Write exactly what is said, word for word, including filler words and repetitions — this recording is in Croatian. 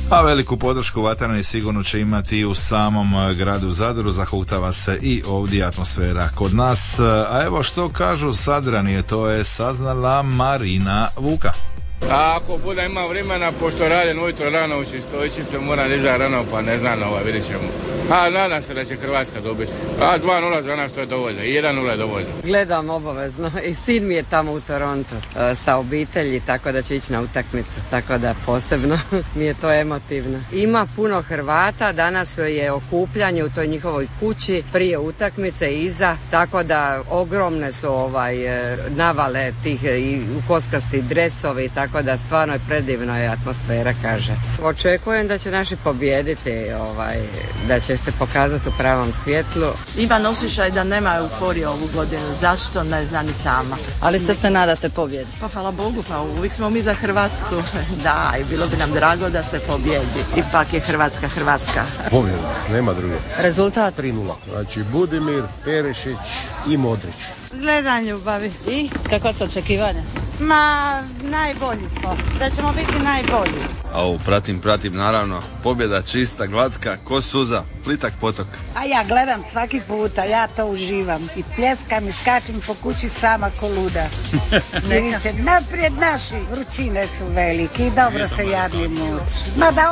A veliku podršku vatreni sigurno će imati i u samom gradu Zadru, zahuktava se i ovdje atmosfera kod nas. A evo što kažu Sadrani, to je saznala Marina Vuka. A ako bude ima vremena, pošto radim ujutro rano u Čistojičice, moram izaći rano, pa ne znam, ovaj, vidjet ćemo. A nadam se da će Hrvatska dobiti. A dva nula za nas to je dovoljno, i jedan nula je dovoljno. Gledam obavezno i sin mi je tamo u Torontu e, sa obitelji, tako da će ići na utakmicu, tako da posebno mi je to emotivno. Ima puno Hrvata, danas je okupljanje u toj njihovoj kući prije utakmice i iza, tako da ogromne su ovaj, e, navale tih i koskasti dresovi, tako da stvarno je predivna je atmosfera, kaže. Očekujem da će naši pobijediti, ovaj, da će se pokazati u pravom svjetlu. Imam osjećaj da nema euforije ovu godinu. Zašto? Ne znam ni sama. Ali ste se nadate pobjedi? Pa hvala Bogu, pa uvijek smo mi za Hrvatsku. Da, i bilo bi nam drago da se pobjedi. Ipak je Hrvatska Hrvatska. Pobjeda, nema druge. Rezultat? tri nula. Znači Budimir, Perišić i Modrić. Gledam ljubavi. I kakva su očekivanja? Ma, najbolji smo. Da ćemo biti najbolji. Au, pratim, pratim, naravno. Pobjeda čista, glatka, ko suza, plitak potok. A ja gledam svaki puta, ja to uživam. I pljeskam i skačem po kući sama ko luda. Vidjet će, naprijed naši. Vrućine su veliki i dobro se jadni muč. Ma da